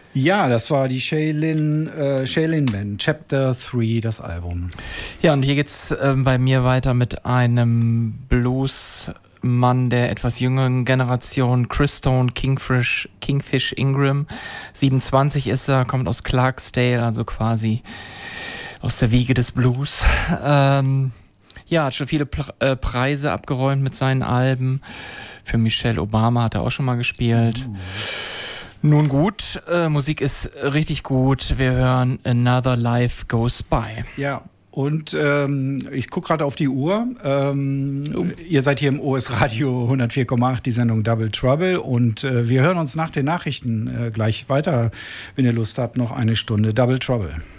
Ja, das war die Shailene Band, Chapter 3, das Album. Ja, und hier geht's bei mir weiter mit einem Bluesmann der etwas jüngeren Generation, Chris Stone, Kingfish Ingram. 27 ist er, kommt aus Clarksdale, also quasi aus der Wiege des Blues. Ja, hat schon viele Preise abgeräumt mit seinen Alben. Für Michelle Obama hat er auch schon mal gespielt. Nun gut, Musik ist richtig gut. Wir hören Another Life Goes By. Ja, und ich gucke gerade auf die Uhr. Ihr seid hier im OS Radio 104,8, die Sendung Double Trouble. Und wir hören uns nach den Nachrichten gleich weiter, wenn ihr Lust habt, noch eine Stunde Double Trouble.